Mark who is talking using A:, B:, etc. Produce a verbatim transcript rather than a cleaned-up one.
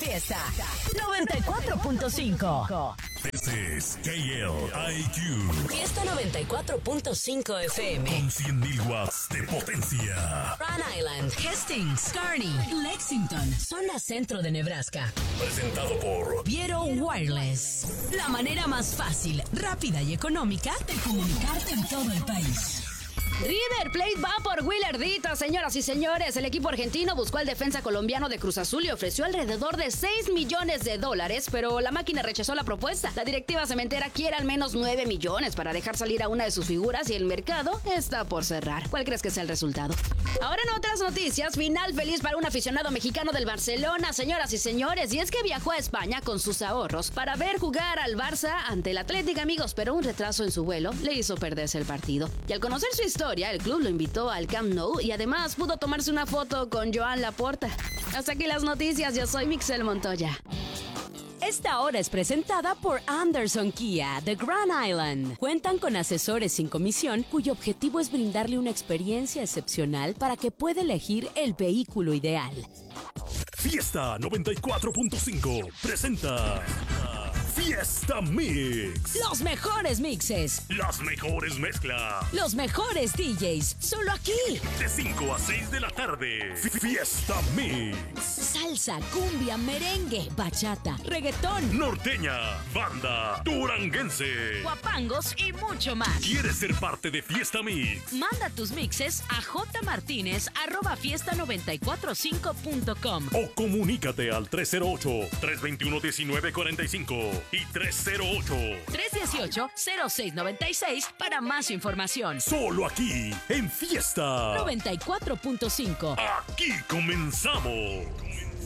A: fiesta. noventa y cuatro punto cinco.
B: This is K L I Q.
A: Fiesta noventa y cuatro punto cinco F M.
B: Con cien mil watts de potencia.
A: Rhode Island, Hastings, Kearney, Lexington, zona centro de Nebraska.
B: Presentado por
A: Viero Wireless. La manera más fácil, rápida y económica de comunicarte en todo el país.
C: River Plate va por Willardita, señoras y señores. El equipo argentino buscó al defensa colombiano de Cruz Azul y ofreció alrededor de seis millones de dólares, pero la máquina rechazó la propuesta. La directiva cementera quiere al menos nueve millones para dejar salir a una de sus figuras y el mercado está por cerrar. ¿Cuál crees que sea el resultado? Ahora en otras noticias, final feliz para un aficionado mexicano del Barcelona, señoras y señores, y es que viajó a España con sus ahorros para ver jugar al Barça ante el Atlético, amigos, pero un retraso en su vuelo le hizo perderse el partido. Y al conocer su historia, el club lo invitó al Camp Nou y además pudo tomarse una foto con Joan Laporta. Hasta aquí las noticias, yo soy Mixel Montoya.
A: Esta hora es presentada por Anderson Kia de Grand Island. Cuentan con asesores sin comisión cuyo objetivo es brindarle una experiencia excepcional para que pueda elegir el vehículo ideal.
B: Fiesta noventa y cuatro punto cinco presenta Fiesta Mix.
A: Los mejores mixes,
B: Las mejores mezclas.
A: los mejores D Js, solo aquí.
B: De cinco a seis de la tarde. Fiesta Mix.
A: Salsa, cumbia, merengue, bachata, reggaetón,
B: Norteña, banda, duranguense.
A: guapangos y mucho más.
B: ¿Quieres ser parte de Fiesta Mix?
A: Manda tus mixes a jmartinez arroba fiesta noventa y cuatro cinco punto com.
B: O comunícate al tres cero ocho, tres dos uno, uno nueve cuatro cinco y tres cero ocho,
A: tres uno ocho, cero seis nueve seis para más información.
B: Solo aquí, en Fiesta
A: noventa y cuatro punto cinco.
B: Aquí comenzamos.